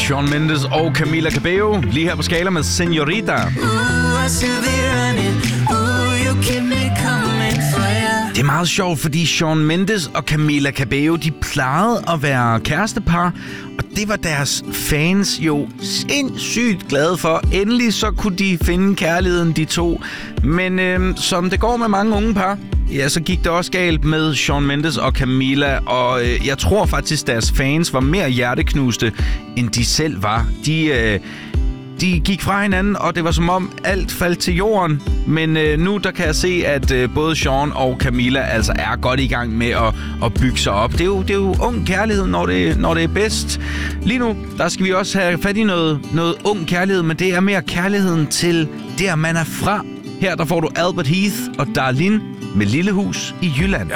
Shawn Mendes og Camila Cabello lige her på Skala med Señorita. Det er meget sjovt, fordi Shawn Mendes og Camila Cabello, de plejede at være kærestepar, og det var deres fans jo sindssygt glade for. Endelig så kunne de finde kærligheden, de to. Men som det går med mange unge par, ja, så gik det også galt med Shawn Mendes og Camila, og jeg tror faktisk, deres fans var mere hjerteknuste, end de selv var. De gik fra hinanden, og det var som om alt faldt til jorden. Men nu der kan jeg se, at både Shawn og Camila altså er godt i gang med at bygge sig op. Det er jo ung kærlighed, når det er bedst. Lige nu, der skal vi også have fat i noget ung kærlighed, men det er mere kærligheden til der, man er fra. Her der får du Albert Heath og Darlene med Lille Hus i Jylland.